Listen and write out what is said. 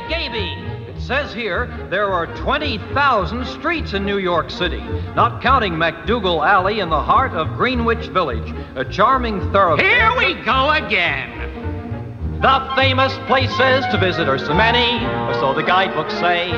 Gaby. It says here there are 20,000 streets in New York City, not counting MacDougal Alley in the heart of Greenwich Village, a charming thoroughfare. Here we go again. The famous places to visit are so many, or so the guidebooks say.